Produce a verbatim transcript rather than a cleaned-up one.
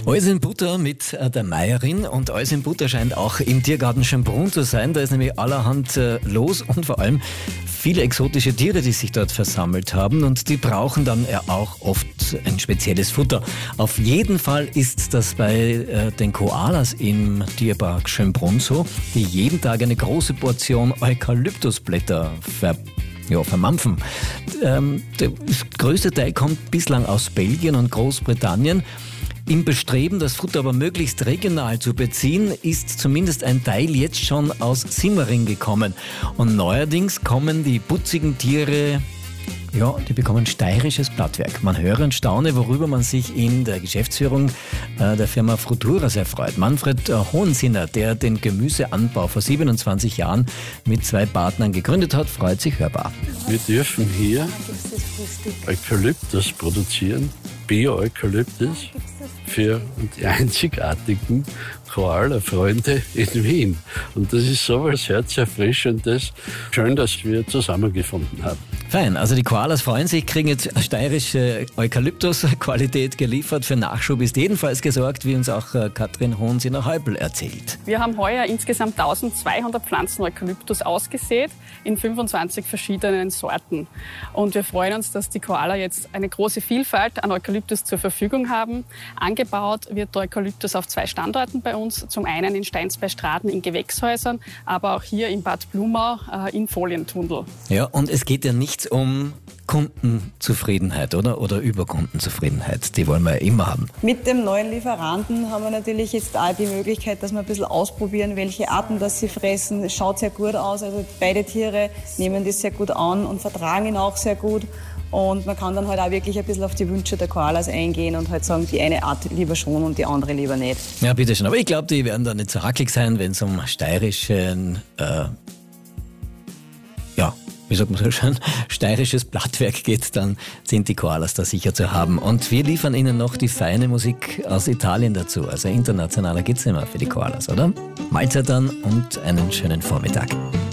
Alles in Butter mit der Meierin, und alles in Butter scheint auch im Tiergarten Schönbrunn zu sein. Da ist nämlich allerhand äh, los und vor allem viele exotische Tiere, die sich dort versammelt haben, und die brauchen dann ja auch oft ein spezielles Futter. Auf jeden Fall ist das bei äh, den Koalas im Tierpark Schönbrunn so, die jeden Tag eine große Portion Eukalyptusblätter ver Ja, vermampfen. Ähm, der größte Teil kommt bislang aus Belgien und Großbritannien. Im Bestreben, das Futter aber möglichst regional zu beziehen, ist zumindest ein Teil jetzt schon aus Simmering gekommen. Und neuerdings kommen die putzigen Tiere, ja, die bekommen steirisches Blattwerk. Man höre und staune, worüber man sich in der Geschäftsführung äh, der Firma Frutura sehr freut. Manfred äh, Hohensinner, der den Gemüseanbau vor siebenundzwanzig Jahren mit zwei Partnern gegründet hat, freut sich hörbar. Wir dürfen hier Eukalyptus produzieren, Bio-Eukalyptus, für die einzigartigen Koala-Freunde in Wien. Und das ist so was Herzerfrischendes. Schön, dass wir zusammengefunden haben. Fein, also die Koalas freuen sich, kriegen jetzt steirische Eukalyptus-Qualität geliefert. Für Nachschub ist jedenfalls gesorgt, wie uns auch Katrin Hohensinner-Häupl erzählt. Wir haben heuer insgesamt eintausendzweihundert Pflanzen Eukalyptus ausgesät in fünfundzwanzig verschiedenen Sorten. Und wir freuen uns, dass die Koala jetzt eine große Vielfalt an Eukalyptus zur Verfügung haben. Angebaut wird der Eukalyptus auf zwei Standorten bei uns. Zum einen in Steinsbeistraten in Gewächshäusern, aber auch hier in Bad Blumau äh, in Folientunnel. Ja, und es geht ja nicht um Kundenzufriedenheit, oder? Oder Überkundenzufriedenheit. Die wollen wir ja immer haben. Mit dem neuen Lieferanten haben wir natürlich jetzt auch die Möglichkeit, dass wir ein bisschen ausprobieren, welche Arten das sie fressen. Es schaut sehr gut aus. Also beide Tiere nehmen das sehr gut an und vertragen ihn auch sehr gut. Und man kann dann halt auch wirklich ein bisschen auf die Wünsche der Koalas eingehen und halt sagen, die eine Art lieber schon und die andere lieber nicht. Ja, bitte schon. Aber ich glaube, die werden da nicht so hackig sein, wenn es um steirischen, äh, ja, wie sagt man so schön, steirisches Blattwerk geht, dann sind die Koalas da sicher zu haben. Und wir liefern Ihnen noch die feine Musik aus Italien dazu. Also internationaler geht's nicht mehr für die Koalas, oder? Mahlzeit dann und einen schönen Vormittag.